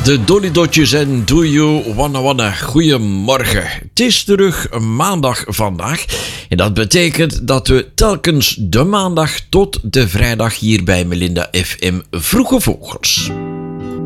De Dolly Dotjes en Do You Wanna Wanna. Goedemorgen. Het is terug maandag vandaag. En dat betekent dat we telkens de maandag tot de vrijdag hier bij Melinda FM Vroege Vogels.